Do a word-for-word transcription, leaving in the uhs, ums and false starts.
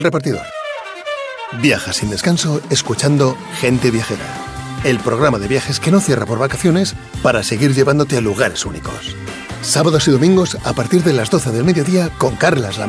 Repartidor. Viaja sin descanso escuchando Gente Viajera, el programa de viajes que no cierra por vacaciones para seguir llevándote a lugares únicos. Sábados y domingos a partir de las doce del mediodía con Carlas Lamelo.